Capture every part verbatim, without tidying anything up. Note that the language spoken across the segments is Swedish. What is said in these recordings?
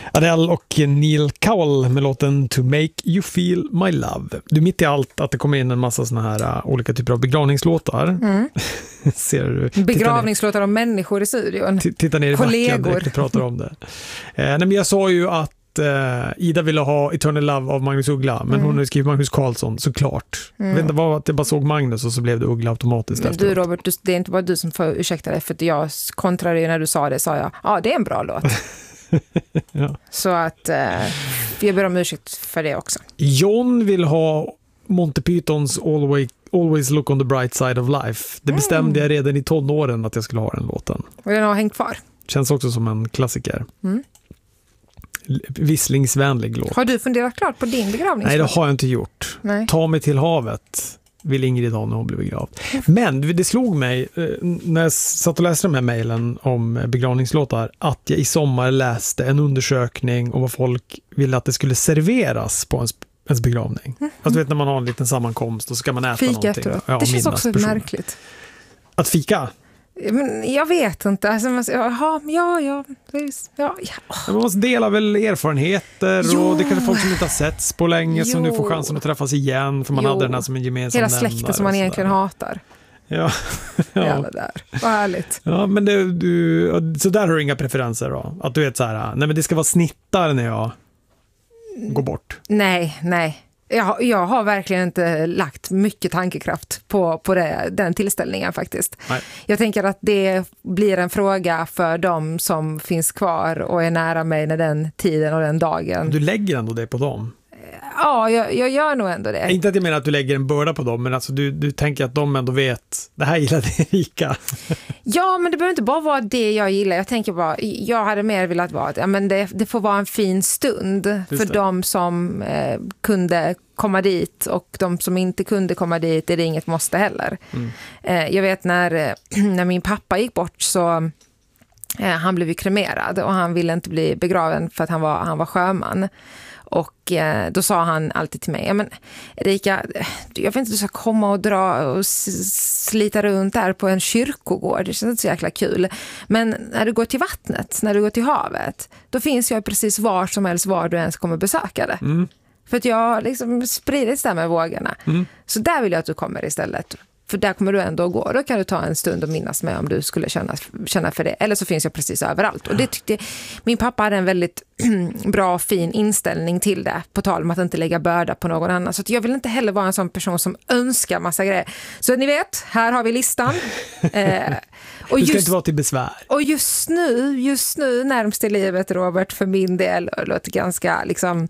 Adele och Neil Cowell med låten To Make You Feel My Love. Du, mitt i allt att det kommer in en massa såna här uh, olika typer av begravningslåtar. Mm. Ser du? Begravningslåtar av människor i studion. T- titta ner i backen direkt och pratar om det. Eh, nej, men jag sa ju att Uh, Ida ville ha Eternal Love av Magnus Uggla, men mm. hon har skrivit Magnus Carlsson, såklart. Mm. Jag vet inte vad att jag bara såg Magnus och så blev det Uggla automatiskt. Men du Robert, du, det är inte bara du som får ursäkta dig, för att jag kontrade när du sa det, sa jag, ja ah, det är en bra låt. Ja. Så att uh, jag ber om ursäkt för det också. John vill ha Monty Pythons Always, Always Look on the Bright Side of Life. Det bestämde mm. jag redan i tonåren att jag skulle ha den låten. Och den har hängt kvar. Känns också som en klassiker. Mm. Visslingsvänlig låt. Har du funderat klart på din begravning? Nej, det har jag inte gjort. Nej. Ta mig till havet vill Ingrid ha när hon blir begravd. Men det slog mig när jag satt och läste de här mejlen om begravningslåtar att jag i sommar läste en undersökning om vad folk ville att det skulle serveras på ens, ens begravning. Mm. Alltså vet när man har en liten sammankomst och så ska man äta fika någonting. Efteråt. Ja, det känns också personer. Märkligt. Att fika? Men jag vet inte. Alltså, man, jaha, ja, ja, ja, ja. Man måste dela väl erfarenheter jo. Och det kanske folk som inte har setts på länge jo. Som nu får chansen att träffas igen för man jo. Hade den här som en gemensam hela släkten som man egentligen hatar. Ja. Ja. Jävla där. Vad härligt. Ja, men det, du, så där har du inga preferenser då? Att du vet så här, nej men det ska vara snittar när jag går bort. Nej, nej. Jag, jag har verkligen inte lagt mycket tankekraft på, på det, den tillställningen faktiskt. Nej. Jag tänker att det blir en fråga för dem som finns kvar och är nära mig när den tiden och den dagen. Du lägger ändå det på dem? Ja, jag, jag gör nog ändå det. Inte att jag menar att du lägger en börda på dem, men alltså du, du tänker att de ändå vet, det här gillar Erika. Ja, men det behöver inte bara vara det jag gillar. Jag tänker bara, jag hade mer velat vara att ja, men det, det får vara en fin stund Just för det. De som eh, kunde komma dit och de som inte kunde komma dit är det inget måste heller. Mm. Eh, jag vet när, när min pappa gick bort så eh, han blev ju kremerad och han ville inte bli begraven för att han var, han var sjöman. Och eh, då sa han alltid till mig, ja men Erika, jag vet inte, du ska komma och dra och slita runt där på en kyrkogård, det känns inte så jäkla kul. Men när du går till vattnet, när du går till havet, då finns jag precis var som helst var du ens kommer besöka det. Mm. För att jag har liksom spridits där med vågorna. Mm. Så där vill jag att du kommer istället. För där kommer du ändå gå. Då kan du ta en stund och minnas med om du skulle känna, känna för det. Eller så finns jag precis överallt. Och det tyckte min pappa hade en väldigt bra, fin inställning till det. På tal om att inte lägga börda på någon annan. Så att jag vill inte heller vara en sån person som önskar massa grejer. Så ni vet, här har vi listan. eh, och du ska just, inte vara till besvär. Och just nu, just nu närmast i livet, Robert, för min del låter ganska liksom...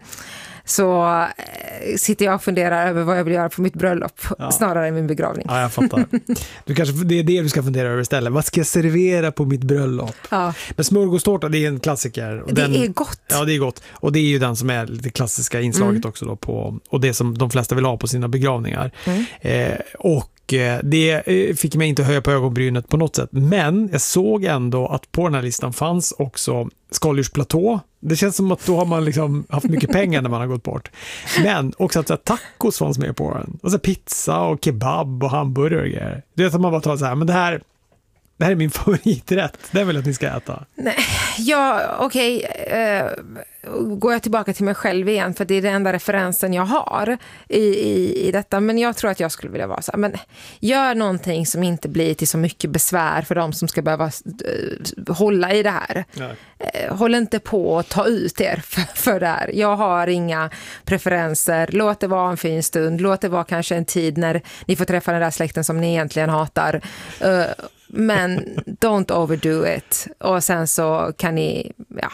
så eh, sitter jag och funderar över vad jag vill göra på mitt bröllop ja. Snarare än min begravning. Ja, jag fattar. Du kanske, det är det du ska fundera över istället. Vad ska jag servera på mitt bröllop? Ja. Men smörgåstårta, det är en klassiker. Och det den, är gott. Ja, det är gott. Och det är ju den som är det klassiska inslaget mm. också då på, och det som de flesta vill ha på sina begravningar. Mm. Eh, och det fick mig inte höja på ögonbrynet på något sätt. Men jag såg ändå att på den här listan fanns också skaldjursplatå. Det känns som att då har man liksom haft mycket pengar när man har gått bort. Men också att så här, tacos fanns med på den. Och så pizza och kebab och hamburgare. Det är att man bara tar så här, men det här det här är min favoriträtt. Det vill jag att ni ska äta. Nej, ja, okej. Okay. Uh, går jag tillbaka till mig själv igen för det är den enda referensen jag har i, i, i detta. Men jag tror att jag skulle vilja vara så här, men gör någonting som inte blir till så mycket besvär för de som ska behöva uh, hålla i det här. Uh, håll inte på att ta ut er för, för det här. Jag har inga preferenser. Låt det vara en fin stund. Låt det vara kanske en tid när ni får träffa den där släkten som ni egentligen hatar. Uh, Men don't overdo it. Och sen så kan ni ja,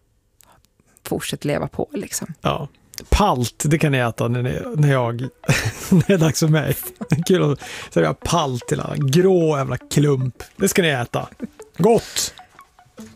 fortsätta leva på liksom. Ja. Palt, det kan ni äta när, ni, när jag när det är dags för mig. Kul att säga palt till alla. Grå jävla klump. Det ska ni äta. Gott!